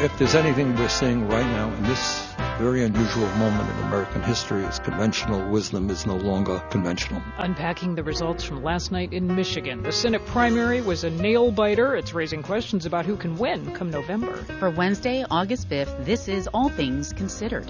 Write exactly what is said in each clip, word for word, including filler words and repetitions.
If there's anything we're seeing right now in this very unusual moment in American history, is conventional wisdom is no longer conventional. Unpacking the results from last night in Michigan. The Senate primary was a nail-biter. It's raising questions about who can win come November. For Wednesday, August fifth, this is All Things Considered.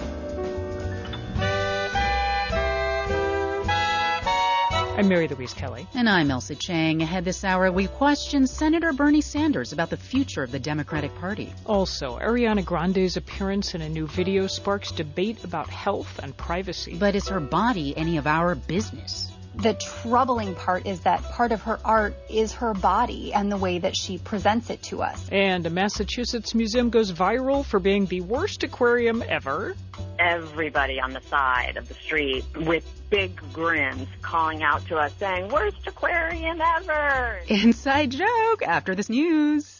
I'm Mary Louise Kelly. And I'm Elsa Chang. Ahead this hour, we question Senator Bernie Sanders about the future of the Democratic Party. Also, Ariana Grande's appearance in a new video sparks debate about health and privacy. But is her body any of our business? The troubling part is that part of her art is her body and the way that she presents it to us. And a Massachusetts museum goes viral for being the worst aquarium ever. Everybody on the side of the street with big grins calling out to us saying, "Worst aquarium ever!" Inside joke after this news.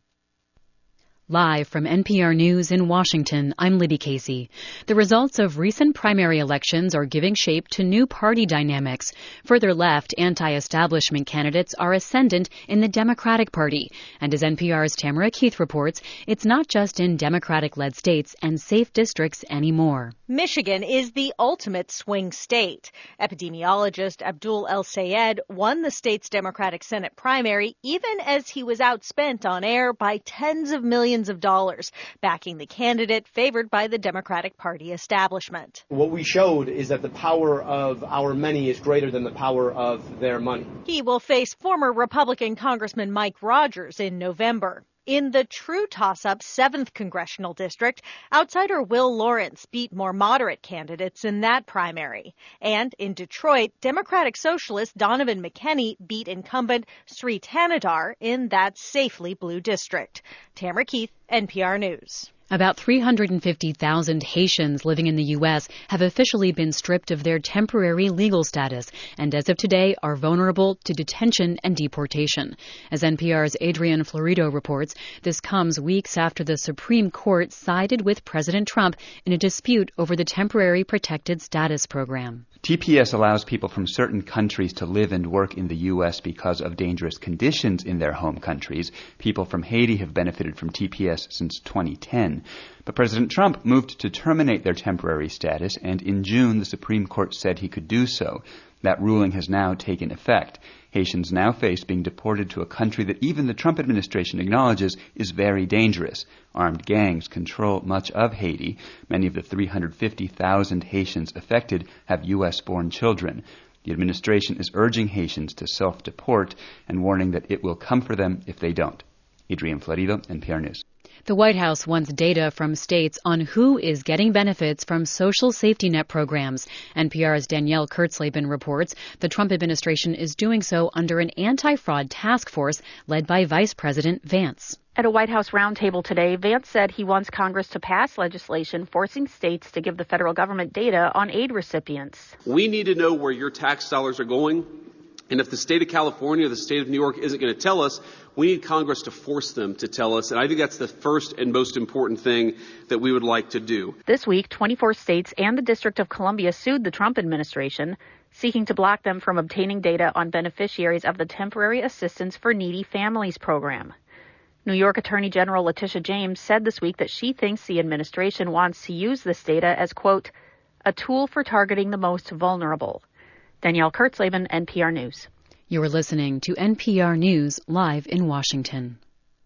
Live from N P R News in Washington, I'm Libby Casey. The results of recent primary elections are giving shape to new party dynamics. Further left, anti-establishment candidates are ascendant in the Democratic Party. And as N P R's Tamara Keith reports, it's not just in Democratic-led states and safe districts anymore. Michigan is the ultimate swing state. Epidemiologist Abdul El-Sayed won the state's Democratic Senate primary even as he was outspent on air by tens of millions of dollars, backing the candidate favored by the Democratic Party establishment. What we showed is that the power of our many is greater than the power of their money. He will face former Republican Congressman Mike Rogers in November. In the true toss-up seventh Congressional District, outsider Will Lawrence beat more moderate candidates in that primary. And in Detroit, Democratic Socialist Donovan McKenney beat incumbent Sri Thanadar in that safely blue district. Tamara Keith, N P R News. About three hundred fifty thousand Haitians living in the U S have officially been stripped of their temporary legal status and as of today are vulnerable to detention and deportation. As N P R's Adrian Florido reports, this comes weeks after the Supreme Court sided with President Trump in a dispute over the Temporary Protected Status Program. T P S allows people from certain countries to live and work in the U S because of dangerous conditions in their home countries. People from Haiti have benefited from T P S since twenty ten. But President Trump moved to terminate their temporary status, and in June the Supreme Court said he could do so. That ruling has now taken effect. Haitians now face being deported to a country that even the Trump administration acknowledges is very dangerous. Armed gangs control much of Haiti. Many of the three hundred fifty thousand Haitians affected have U S-born children. The administration is urging Haitians to self-deport and warning that it will come for them if they don't. Adrian Florido, N P R News. The White House wants data from states on who is getting benefits from social safety net programs. N P R's Danielle Kurtzleben reports the Trump administration is doing so under an anti-fraud task force led by Vice President Vance. At a White House roundtable today, Vance said he wants Congress to pass legislation forcing states to give the federal government data on aid recipients. We need to know where your tax dollars are going. And if the state of California or the state of New York isn't going to tell us, we need Congress to force them to tell us. And I think that's the first and most important thing that we would like to do. This week, twenty-four states and the District of Columbia sued the Trump administration, seeking to block them from obtaining data on beneficiaries of the Temporary Assistance for Needy Families program. New York Attorney General Letitia James said this week that she thinks the administration wants to use this data as, quote, a tool for targeting the most vulnerable. Danielle Kurtzleben, N P R News. You're listening to N P R News live in Washington.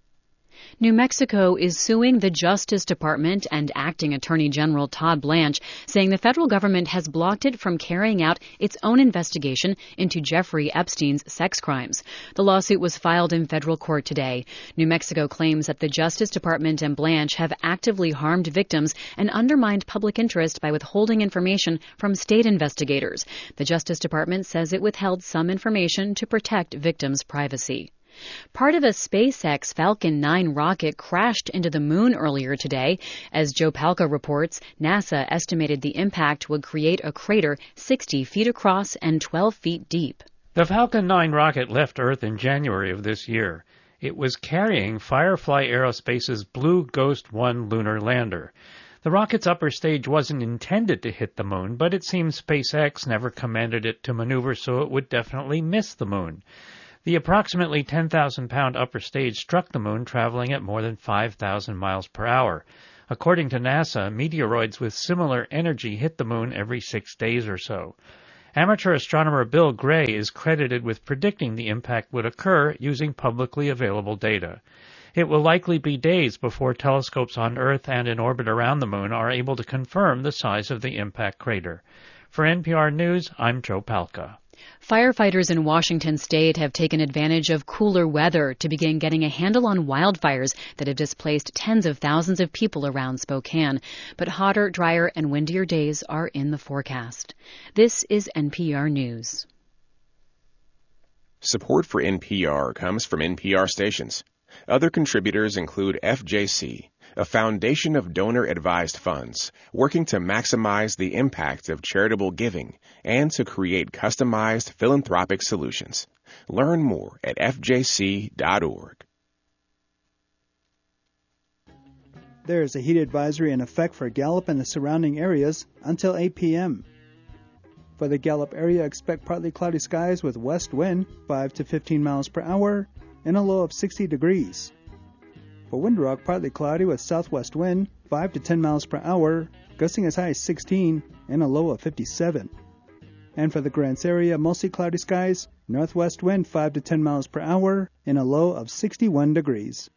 New Mexico is suing the Justice Department and Acting Attorney General Todd Blanche, saying the federal government has blocked it from carrying out its own investigation into Jeffrey Epstein's sex crimes. The lawsuit was filed in federal court today. New Mexico claims that the Justice Department and Blanche have actively harmed victims and undermined public interest by withholding information from state investigators. The Justice Department says it withheld some information to protect victims' privacy. Part of a SpaceX Falcon nine rocket crashed into the moon earlier today. As Joe Palca reports, NASA estimated the impact would create a crater sixty feet across and twelve feet deep. The Falcon nine rocket left Earth in January of this year. It was carrying Firefly Aerospace's Blue Ghost one lunar lander. The rocket's upper stage wasn't intended to hit the moon, but it seems SpaceX never commanded it to maneuver so it would definitely miss the moon. The approximately ten thousand pound upper stage struck the moon traveling at more than five thousand miles per hour. According to NASA, meteoroids with similar energy hit the moon every six days or so. Amateur astronomer Bill Gray is credited with predicting the impact would occur using publicly available data. It will likely be days before telescopes on Earth and in orbit around the moon are able to confirm the size of the impact crater. For N P R News, I'm Joe Palca. Firefighters in Washington state have taken advantage of cooler weather to begin getting a handle on wildfires that have displaced tens of thousands of people around Spokane. But hotter, drier, and windier days are in the forecast. This is N P R News. Support for N P R comes from N P R stations. Other contributors include F J C, a foundation of donor-advised funds working to maximize the impact of charitable giving and to create customized philanthropic solutions. Learn more at F J C dot org. There is a heat advisory in effect for Gallup and the surrounding areas until eight p.m. For the Gallup area, expect partly cloudy skies with west wind five to fifteen miles per hour and a low of sixty degrees. For Windrock, partly cloudy with southwest wind five to ten miles per hour, gusting as high as sixteen and a low of fifty-seven. And for the Grants area, mostly cloudy skies, northwest wind five to ten miles per hour and a low of sixty-one degrees.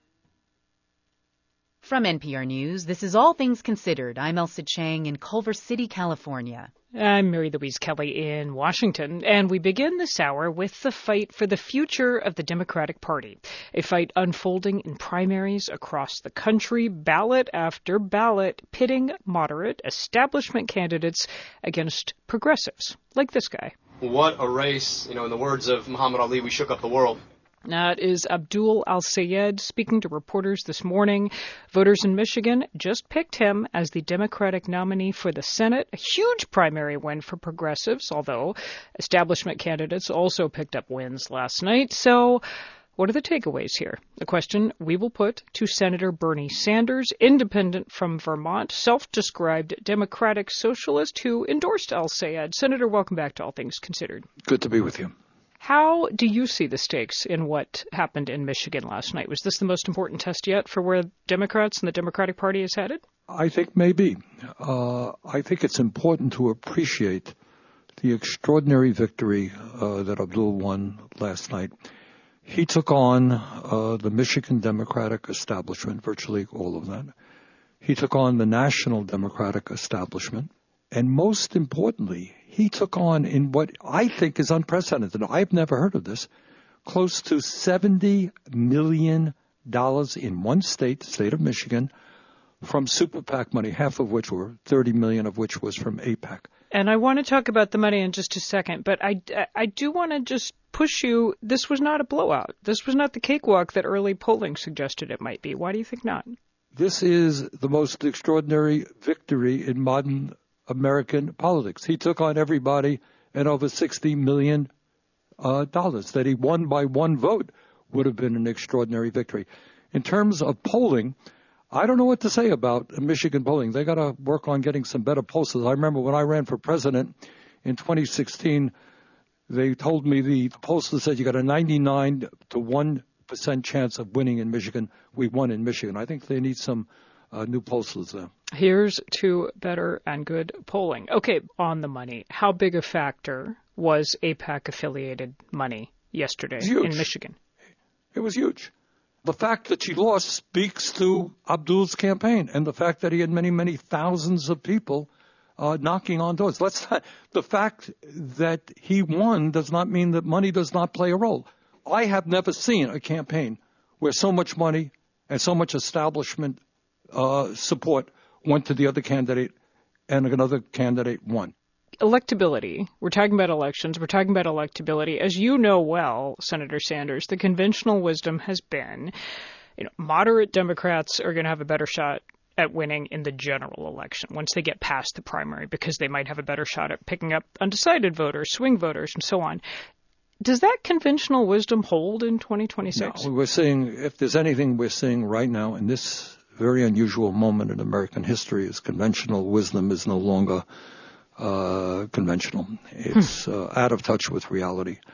From N P R News, this is All Things Considered. I'm Elsa Chang in Culver City, California. I'm Mary Louise Kelly in Washington, and we begin this hour with the fight for the future of the Democratic Party, a fight unfolding in primaries across the country, ballot after ballot, pitting moderate establishment candidates against progressives, like this guy. What a race. You know, in the words of Muhammad Ali, we shook up the world. That is Abdul Al-Sayed speaking to reporters this morning. Voters in Michigan just picked him as the Democratic nominee for the Senate, a huge primary win for progressives, although establishment candidates also picked up wins last night. So what are the takeaways here? The question we will put to Senator Bernie Sanders, independent from Vermont, self-described Democratic socialist who endorsed Al-Sayed. Senator, welcome back to All Things Considered. Good to be with you. How do you see the stakes in what happened in Michigan last night? Was this the most important test yet for where Democrats and the Democratic Party is headed? I think maybe. Uh, I think it's important to appreciate the extraordinary victory uh, that Abdul won last night. He took on uh, the Michigan Democratic establishment, virtually all of that. He took on the national Democratic establishment. And most importantly, he took on, in what I think is unprecedented, I've never heard of this, close to seventy million dollars in one state, the state of Michigan, from Super PAC money, half of which were thirty million dollars of which was from AIPAC. And I want to talk about the money in just a second, but I, I do want to just push you. This was not a blowout. This was not the cakewalk that early polling suggested it might be. Why do you think not? This is the most extraordinary victory in modern American politics. He took on everybody and over sixty million dollars. Uh, that he won by one vote would have been an extraordinary victory. In terms of polling, I don't know what to say about Michigan polling. They got to work on getting some better pollsters. I remember when I ran for president in twenty sixteen, they told me the pollster said you got a ninety-nine to one percent chance of winning in Michigan. We won in Michigan. I think they need some uh, new pollsters there. Here's to better and good polling. Okay, on the money, how big a factor was AIPAC-affiliated money yesterday in Michigan? It was huge. The fact that she lost speaks to Abdul's campaign and the fact that he had many, many thousands of people uh, knocking on doors. Let's not, the fact that he won does not mean that money does not play a role. I have never seen a campaign where so much money and so much establishment uh, support went to the other candidate and another candidate won. Electability. We're talking about elections. We're talking about electability. As you know well, Senator Sanders, the conventional wisdom has been, you know, moderate Democrats are going to have a better shot at winning in the general election once they get past the primary because they might have a better shot at picking up undecided voters, swing voters, and so on. Does that conventional wisdom hold in twenty twenty-six? No, we're seeing, if there's anything we're seeing right now in this very unusual moment in American history, is conventional wisdom is no longer uh, conventional. It's uh, out of touch with reality.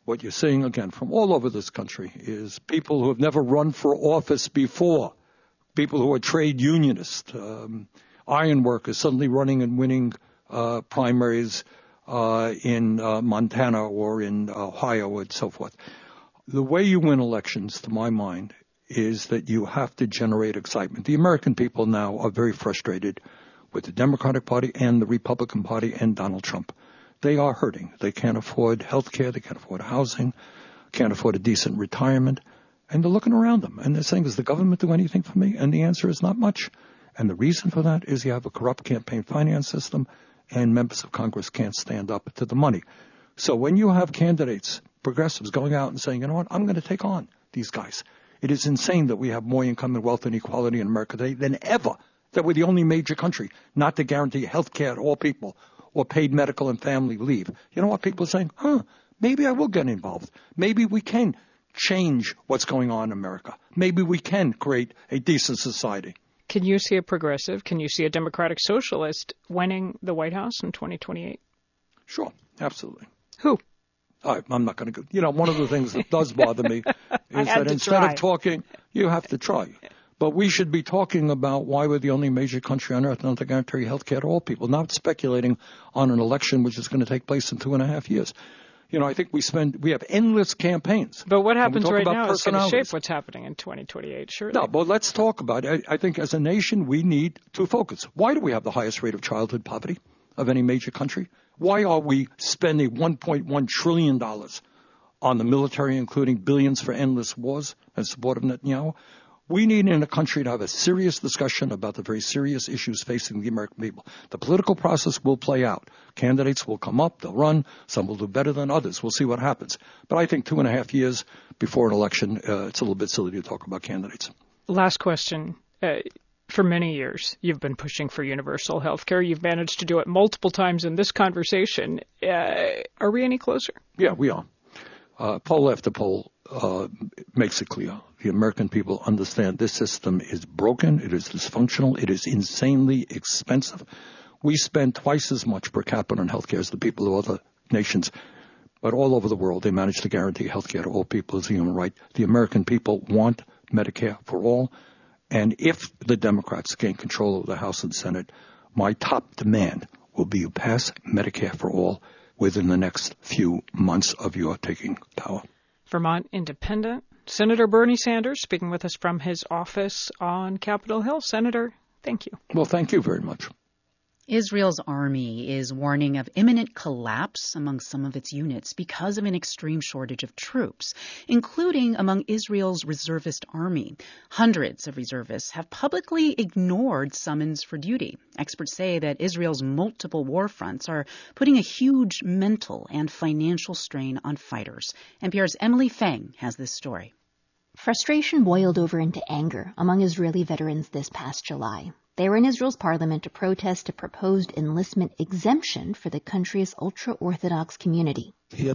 what you're seeing, again, from all over this country is people who have never run for office before, people who are trade unionists, um, iron workers suddenly running and winning uh, primaries uh, in uh, Montana or in Ohio and so forth. The way you win elections, to my mind, is that you have to generate excitement. The American people now are very frustrated with the Democratic Party and the Republican Party and Donald Trump. They are hurting. They can't afford health care. They can't afford housing, can't afford a decent retirement. And they're looking around them. And they're saying, does the government do anything for me? And the answer is not much. And the reason for that is you have a corrupt campaign finance system, and members of Congress can't stand up to the money. So when you have candidates, progressives, going out and saying, you know what, I'm going to take on these guys. It is insane that we have more income and wealth and equality in America today than ever, that we're the only major country not to guarantee health care to all people or paid medical and family leave. You know what? People are saying, huh, maybe I will get involved. Maybe we can change what's going on in America. Maybe we can create a decent society. Can you see a progressive, can you see a Democratic socialist winning the White House in twenty twenty-eight? Sure, absolutely. Who? I, I'm not going to go. You know, one of the things that does bother me is that instead try. of talking, you have to try. But we should be talking about why we're the only major country on earth not to guarantee health care to all people, not speculating on an election which is going to take place in two and a half years. You know, I think we spend, we have endless campaigns. But what happens right now is going to shape what's happening in twenty twenty-eight, surely. No, but let's talk about it. I, I think as a nation, we need to focus. Why do we have the highest rate of childhood poverty of any major country? Why are we spending one point one trillion dollars on the military, including billions for endless wars in support of Netanyahu? We need in a country to have a serious discussion about the very serious issues facing the American people. The political process will play out. Candidates will come up, they'll run. Some will do better than others. We'll see what happens. But I think two and a half years before an election, uh, it's a little bit silly to talk about candidates. Last question. Uh, for many years, you've been pushing for universal health care. You've managed to do it multiple times in this conversation. Uh, are we any closer? Yeah, we are. Uh, poll after poll uh, makes it clear. The American people understand this system is broken, it is dysfunctional, it is insanely expensive. We spend twice as much per capita on health care as the people of other nations. But all over the world, they manage to guarantee health care to all people as a human right. The American people want Medicare for all. And if the Democrats gain control of the House and Senate, my top demand will be you pass Medicare for all within the next few months of your taking power. Vermont Independent, Senator Bernie Sanders, speaking with us from his office on Capitol Hill. Senator, thank you. Well, thank you very much. Israel's army is warning of imminent collapse among some of its units because of an extreme shortage of troops, including among Israel's reservist army. Hundreds of reservists have publicly ignored summons for duty. Experts say that Israel's multiple war fronts are putting a huge mental and financial strain on fighters. N P R's Emily Feng has this story. Frustration boiled over into anger among Israeli veterans this past July. They were in Israel's parliament to protest a proposed enlistment exemption for the country's ultra-Orthodox community.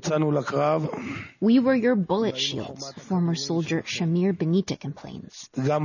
We were your bullet shields, former soldier Shamir Benita complains.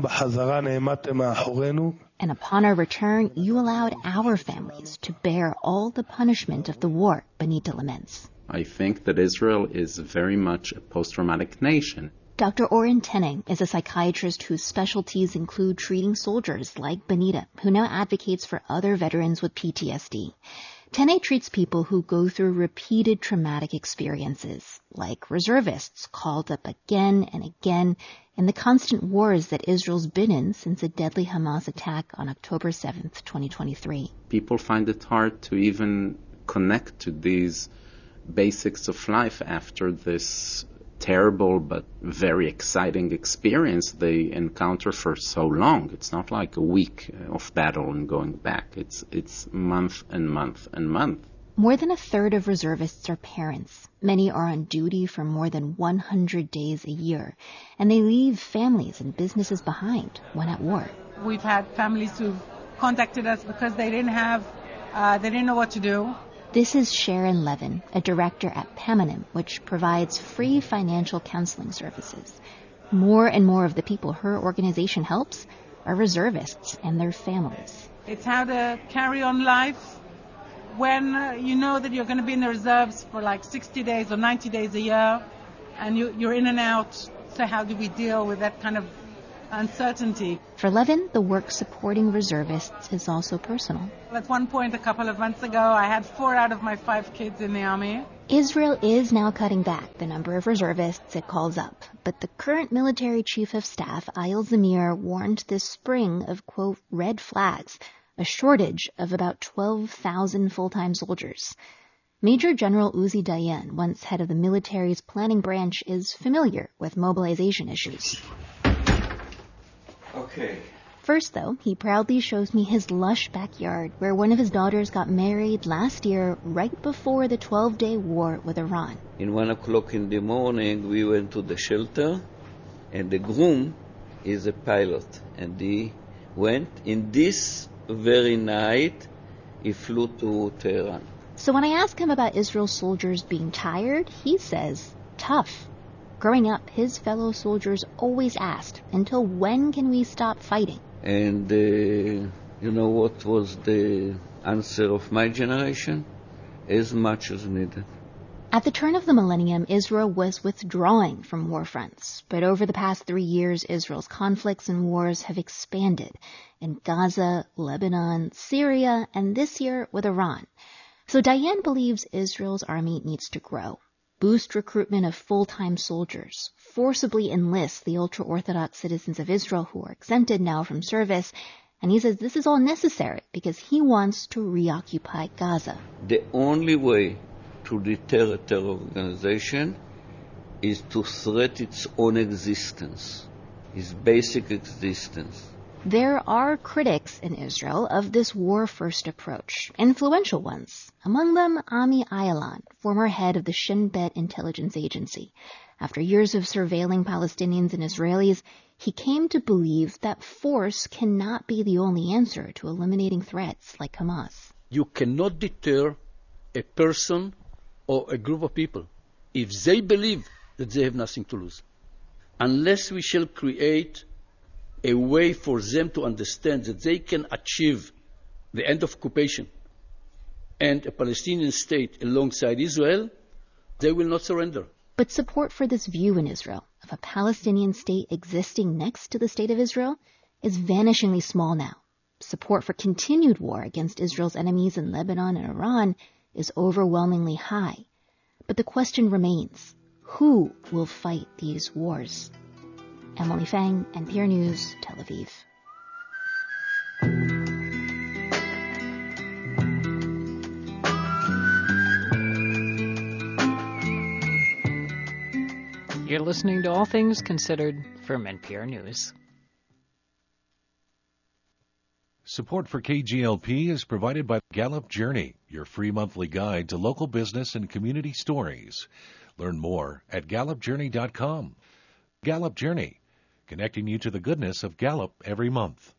And upon our return, you allowed our families to bear all the punishment of the war, Benita laments. I think that Israel is very much a post-traumatic nation. Doctor Oren Tenning is a psychiatrist whose specialties include treating soldiers like Benita, who now advocates for other veterans with P T S D. Tenning treats people who go through repeated traumatic experiences, like reservists called up again and again in the constant wars that Israel's been in since a deadly Hamas attack on October seventh, twenty twenty-three. People find it hard to even connect to these basics of life after this terrible but very exciting experience they encounter for so long. It's not like a week of battle and going back. It's it's month and month and month. More than a third of reservists are parents. Many are on duty for more than one hundred days a year, and they leave families and businesses behind when at war. We've had families who've contacted us because they didn't have, uh, they didn't know what to do. This is Sharon Levin, a director at Pamanim, which provides free financial counseling services. More and more of the people her organization helps are reservists and their families. It's how to carry on life when uh, you know that you're going to be in the reserves for like sixty days or ninety days a year. and you, you're in and out. So how do we deal with that kind of uncertainty? For Levin, the work supporting reservists is also personal. At one point a couple of months ago, I had four out of my five kids in the army. Israel is now cutting back the number of reservists it calls up, but the current military chief of staff, Eyal Zamir, warned this spring of, quote, red flags, a shortage of about twelve thousand full-time soldiers. Major General Uzi Dayan, once head of the military's planning branch, is familiar with mobilization issues. Okay. First, though, he proudly shows me his lush backyard where one of his daughters got married last year right before the twelve-day war with Iran. In one o'clock in the morning, we went to the shelter, and the groom is a pilot. And he went, in this very night, he flew to Tehran. So when I ask him about Israel's soldiers being tired, he says, tough. Growing up, his fellow soldiers always asked, until when can we stop fighting? And uh, you know what was the answer of my generation? As much as needed. At the turn of the millennium, Israel was withdrawing from war fronts. But over the past three years, Israel's conflicts and wars have expanded in Gaza, Lebanon, Syria, and this year with Iran. So Dayan believes Israel's army needs to grow, boost recruitment of full-time soldiers, forcibly enlist the ultra-Orthodox citizens of Israel who are exempted now from service, and he says this is all necessary because he wants to reoccupy Gaza. The only way to deter a terror organization is to threat its own existence, its basic existence. There are critics in Israel of this war-first approach, influential ones. Among them, Ami Ayalon, former head of the Shin Bet intelligence agency. After years of surveilling Palestinians and Israelis, he came to believe that force cannot be the only answer to eliminating threats like Hamas. You cannot deter a person or a group of people if they believe that they have nothing to lose. Unless we shall create a way for them to understand that they can achieve the end of occupation and a Palestinian state alongside Israel, they will not surrender. But support for this view in Israel of a Palestinian state existing next to the state of Israel is vanishingly small now. Support for continued war against Israel's enemies in Lebanon and Iran is overwhelmingly high. But the question remains, who will fight these wars? Emily Fang, N P R News, Tel Aviv. You're listening to All Things Considered from N P R News. Support for K G L P is provided by Gallup Journey, your free monthly guide to local business and community stories. Learn more at gallup journey dot com. Gallup Journey, connecting you to the goodness of Gallup every month.